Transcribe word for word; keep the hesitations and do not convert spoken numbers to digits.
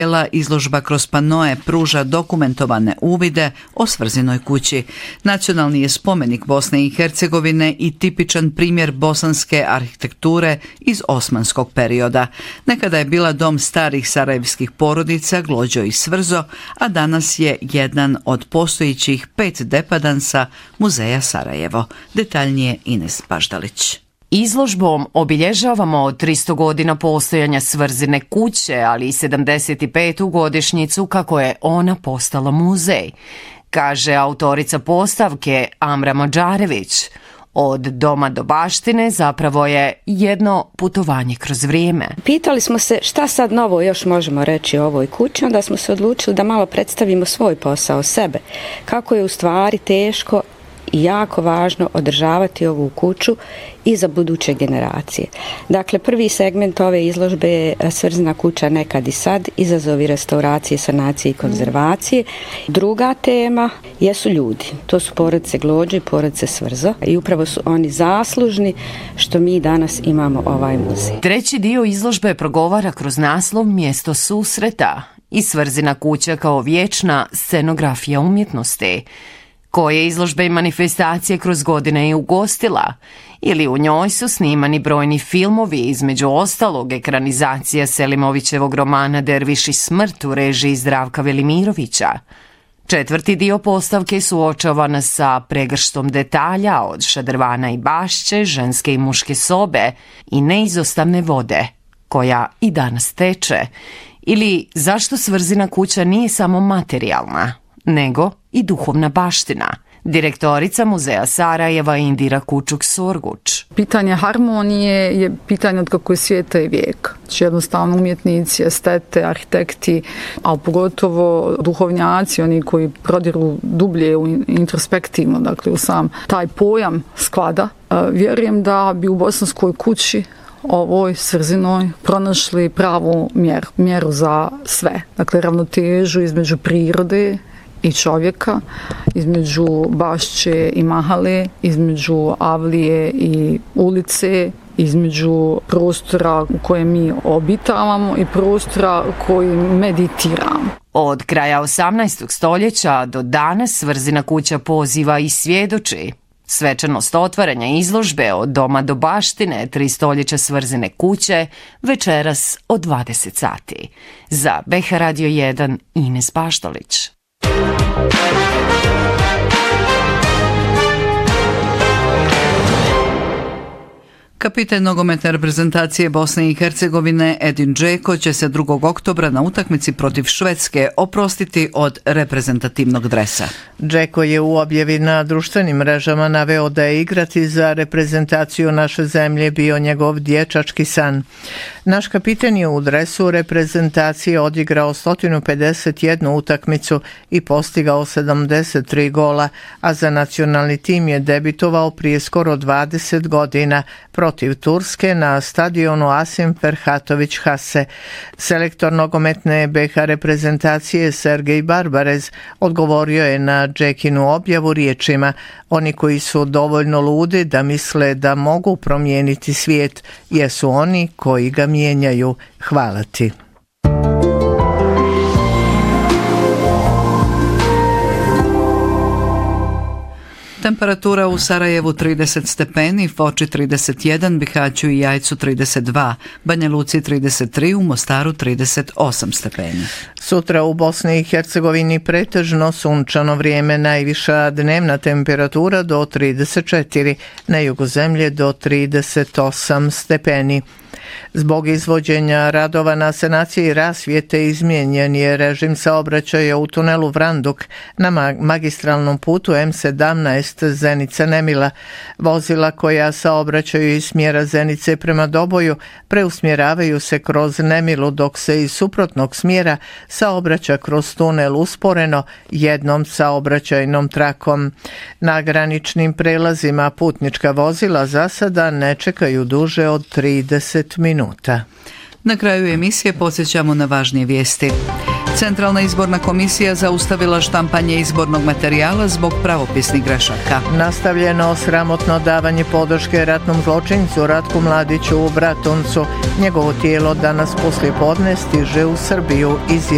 Izložba kroz panoe pruža dokumentovane uvide o Svrzinoj kući. Nacionalni je spomenik Bosne i Hercegovine i tipičan primjer bosanske arhitekture iz osmanskog perioda. Nekada je bila dom starih sarajevskih porodica Glođo i Svrzo, a danas je jedan od postojićih pet depadansa Muzeja Sarajevo. Detaljnije Ines Baždalić. Izložbom obilježavamo tristo godina postojanja Svrzine kuće, ali i sedamdeset petu godišnjicu kako je ona postala muzej, kaže autorica postavke Amra Modžarević. Od doma do baštine zapravo je jedno putovanje kroz vrijeme. Pitali smo se šta sad novo još možemo reći o ovoj kući, onda smo se odlučili da malo predstavimo svoj posao, sebe. Kako je u stvari teško i jako važno održavati ovu kuću i za buduće generacije. Dakle, prvi segment ove izložbe je Svrzina kuća nekad i sad, izazovi restauracije, sanacije i konzervacije. Druga tema jesu ljudi. To su porodice Glođo i porodice Svrzo i upravo su oni zaslužni što mi danas imamo ovaj muzej. Treći dio izložbe progovara kroz naslov Mjesto susreta i Svrzina kuća kao vječna scenografija umjetnosti. Koje izložbe i manifestacije kroz godine je ugostila, ili u njoj su snimani brojni filmovi, između ostalog ekranizacija Selimovićevog romana Derviš i smrt u režiji Zdravka Velimirovića. Četvrti dio postavke suočava sa pregrštom detalja od šadrvana i bašće, ženske i muške sobe i neizostavne vode, koja i danas teče, ili zašto Svrzina kuća nije samo materijalna, nego i duhovna baština. Direktorica Muzeja Sarajeva Indira Kučuk-Sorguč. Pitanje harmonije je pitanje od kako je svijeta i vijeka. Znači jednostavno umjetnici, estete, arhitekti, a pogotovo duhovnjaci, oni koji prodiru dublje u introspektivno, dakle u sam taj pojam sklada. Vjerujem da bi u bosanskoj kući ovoj Svrzinoj pronašli pravu mjeru, mjeru za sve. Dakle, ravnotežu između prirode i čovjeka, između bašće i mahale, između avlije i ulice, između prostora u kojem mi obitavamo i prostora u kojem meditiramo. Od kraja osamnaestog stoljeća do danas Svrzina kuća poziva i svjedoči. Svečanost otvaranja izložbe od doma do baštine tri stoljeća Svrzine kuće večeras od dvadeset sati. Za B H Radio jedan Ines Baždalić. Kapitan nogometne reprezentacije Bosne i Hercegovine Edin Džeko će se drugog oktobra na utakmici protiv Švedske oprostiti od reprezentativnog dresa. Džeko je u objavi na društvenim mrežama naveo da je igrati za reprezentaciju naše zemlje bio njegov dječački san. Naš kapitan je u dresu reprezentacije odigrao sto pedeset jednu utakmicu i postigao sedamdeset tri gola, a za nacionalni tim je debitovao prije skoro dvadeset godina protiv Turske na stadionu Asim Ferhatović Hase. Selektor nogometne B H reprezentacije Sergej Barbarez odgovorio je na Džekinu objavu riječima: oni koji su dovoljno ludi da misle da mogu promijeniti svijet, jesu oni koji ga mijenjaju. Hvala ti. Temperatura u Sarajevu trideset stepeni, Foči trideset jedan, Bihaću i Jajcu trideset dva, Banja Luci trideset tri, u Mostaru trideset osam stepeni. Sutra u Bosni i Hercegovini pretežno sunčano vrijeme, najviša dnevna temperatura do trideset četiri, na jugu zemlje do trideset osam stepeni. Zbog izvođenja radova na sanaciji rasvjete izmijenjen je režim saobraćaja u tunelu Vranduk na magistralnom putu M sedamnaest Zenica-Nemila. Vozila koja saobraćaju iz smjera Zenice prema Doboju preusmjeravaju se kroz Nemilu, dok se iz suprotnog smjera saobraća kroz tunel usporeno jednom saobraćajnom trakom. Na graničnim prelazima putnička vozila za sada ne čekaju duže od trideset minuta. Na kraju emisije podsjećamo na važnije vijesti. Centralna izborna komisija zaustavila štampanje izbornog materijala zbog pravopisnih grešaka. Nastavljeno sramotno davanje podrške ratnom zločincu Ratku Mladiću u Bratuncu. Njegovo tijelo danas poslije podne stiže u Srbiju iz